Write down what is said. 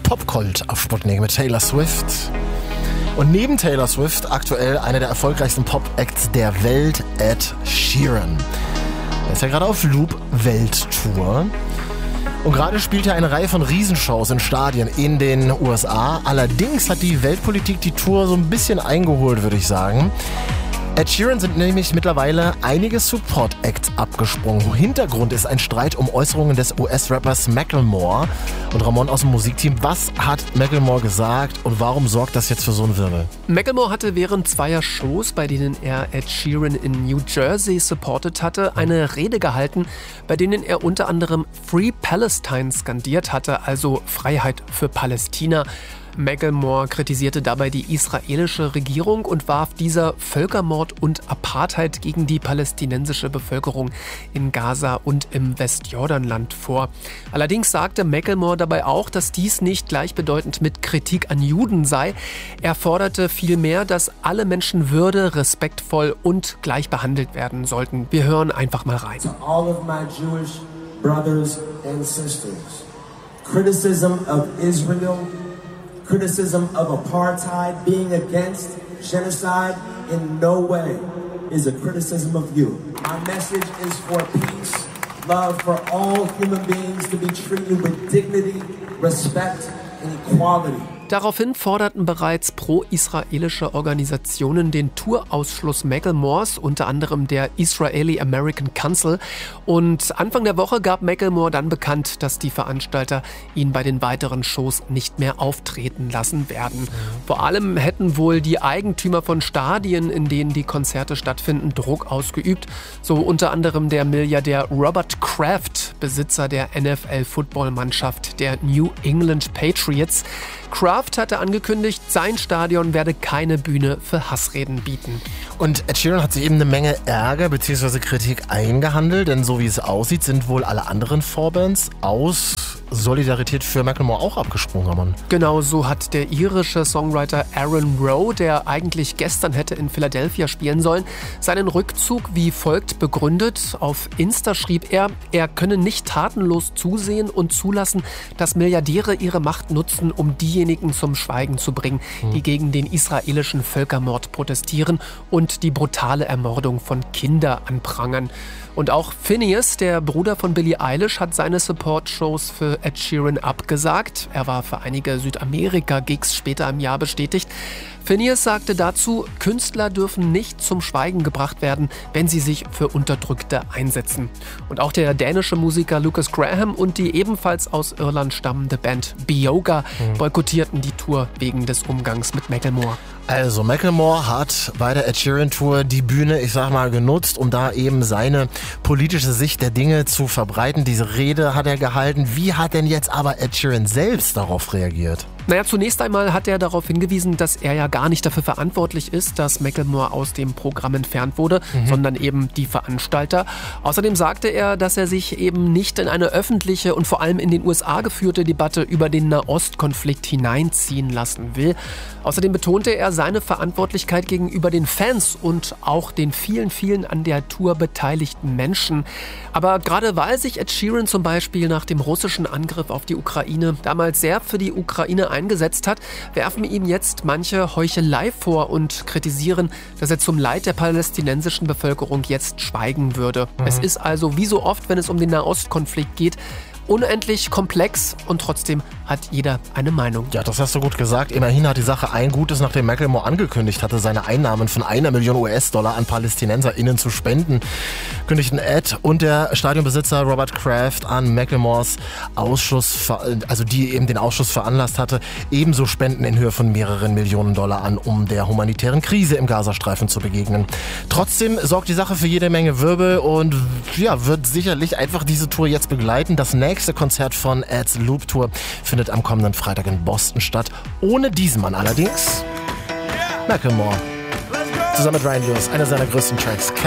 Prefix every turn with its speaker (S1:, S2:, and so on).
S1: Popkult auf Sputnik mit Taylor Swift. Und neben Taylor Swift aktuell einer der erfolgreichsten Pop-Acts der Welt, Ed Sheeran. Er ist ja gerade auf Loop-Welttour. Und gerade spielt er eine Reihe von Riesenshows in Stadien in den USA. Allerdings hat die Weltpolitik die Tour so ein bisschen eingeholt, würde ich sagen. Ed Sheeran sind nämlich mittlerweile einige Support-Acts abgesprungen. Hintergrund ist ein Streit um Äußerungen des US-Rappers Macklemore. Und Ramon aus dem Musikteam, was hat Macklemore gesagt und warum sorgt das jetzt für so einen Wirbel?
S2: Macklemore hatte während zweier Shows, bei denen er Ed Sheeran in New Jersey supportet hatte, eine Rede gehalten, bei denen er unter anderem Free Palestine skandiert hatte, also Freiheit für Palästina. Macklemore kritisierte dabei die israelische Regierung und warf dieser Völkermord und Apartheid gegen die palästinensische Bevölkerung in Gaza und im Westjordanland vor. Allerdings sagte Macklemore dabei auch, dass dies nicht gleichbedeutend mit Kritik an Juden sei. Er forderte vielmehr, dass alle Menschen Würde, respektvoll und gleich behandelt werden sollten. Wir hören einfach mal rein.
S3: To all of my Jewish brothers and sisters, criticism of Israel, criticism of apartheid, being against genocide in no way is a criticism of you. My message is for peace, love for all human beings to be treated with dignity, respect and equality.
S2: Daraufhin forderten bereits pro-israelische Organisationen den Tourausschluss Macklemores, unter anderem der Israeli American Council. Und Anfang der Woche gab Macklemore dann bekannt, dass die Veranstalter ihn bei den weiteren Shows nicht mehr auftreten lassen werden. Vor allem hätten wohl die Eigentümer von Stadien, in denen die Konzerte stattfinden, Druck ausgeübt. So unter anderem der Milliardär Robert Kraft, Besitzer der NFL-Footballmannschaft der New England Patriots. Kraft hatte angekündigt, sein Stadion werde keine Bühne für Hassreden bieten.
S1: Und Ed Sheeran hat sich eben eine Menge Ärger bzw. Kritik eingehandelt, denn so wie es aussieht, sind wohl alle anderen Vorbands aus Solidarität für Macklemore auch abgesprungen, Mann.
S2: Genau so hat der irische Songwriter Aaron Rowe, der eigentlich gestern hätte in Philadelphia spielen sollen, seinen Rückzug wie folgt begründet. Auf Insta schrieb er könne nicht tatenlos zusehen und zulassen, dass Milliardäre ihre Macht nutzen, um diejenigen zum Schweigen zu bringen, die gegen den israelischen Völkermord protestieren und die brutale Ermordung von Kindern anprangern. Und auch Finneas, der Bruder von Billie Eilish, hat seine Support-Shows für Ed Sheeran abgesagt. Er war für einige Südamerika-Gigs später im Jahr bestätigt. Finneas sagte dazu, Künstler dürfen nicht zum Schweigen gebracht werden, wenn sie sich für Unterdrückte einsetzen. Und auch der dänische Musiker Lucas Graham und die ebenfalls aus Irland stammende Band Bioga boykottierten die Tour wegen des Umgangs mit Macklemore.
S1: Also Macklemore hat bei der Ed Sheeran Tour die Bühne, ich sag mal, genutzt, um da eben seine politische Sicht der Dinge zu verbreiten. Diese Rede hat er gehalten. Wie hat denn jetzt aber Ed Sheeran selbst darauf reagiert?
S2: Naja, zunächst einmal hat er darauf hingewiesen, dass er ja gar nicht dafür verantwortlich ist, dass Macklemore aus dem Programm entfernt wurde, sondern eben die Veranstalter. Außerdem sagte er, dass er sich eben nicht in eine öffentliche und vor allem in den USA geführte Debatte über den Nahostkonflikt hineinziehen lassen will. Außerdem betonte er seine Verantwortlichkeit gegenüber den Fans und auch den vielen, vielen an der Tour beteiligten Menschen. Aber gerade weil sich Ed Sheeran zum Beispiel nach dem russischen Angriff auf die Ukraine damals sehr für die Ukraine eingesetzt hat, werfen ihm jetzt manche Heuchelei vor und kritisieren, dass er zum Leid der palästinensischen Bevölkerung jetzt schweigen würde. Es ist also wie so oft, wenn es um den Nahostkonflikt geht, unendlich komplex und trotzdem hat jeder eine Meinung.
S1: Ja, das hast du gut gesagt. Immerhin hat die Sache ein Gutes, nachdem Macklemore angekündigt hatte, seine Einnahmen von $1 Million an PalästinenserInnen zu spenden, kündigten Ed und der Stadionbesitzer Robert Kraft an, Macklemores Ausschuss, also die eben den Ausschuss veranlasst hatte, ebenso Spenden in Höhe von mehreren Millionen Dollar an, um der humanitären Krise im Gazastreifen zu begegnen. Trotzdem sorgt die Sache für jede Menge Wirbel und ja, wird sicherlich einfach diese Tour jetzt begleiten. Das nächste Konzert von Eds Loop Tour findet am kommenden Freitag in Boston statt. Ohne diesen Mann allerdings. Macklemore. Zusammen mit Ryan Lewis, einer seiner größten Tracks.